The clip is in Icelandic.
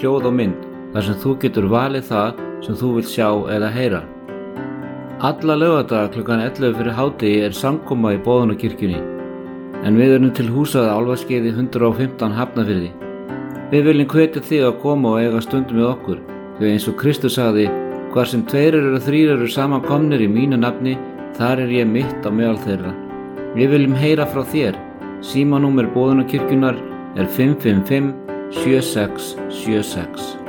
hljóð og mynd þar sem þú getur valið það sem þú vilt sjá eða heyra. Alla laugardaga klukkan 11 fyrir hádegi samkoma í Boðunarkirkjunni, en við erum til húsað á Álfaskeiði 115 Hafnarfirði. Við viljum hvetja þig að koma og eiga stund með okkur, því eins og Kristur sagði: hvar sem 2 eða 3 eru saman komnir í mínu nafni, þar ég mitt á meðal þeirra. Við viljum heyra frá þér. Símanúmer Boðunarkirkjunnar 555 7676.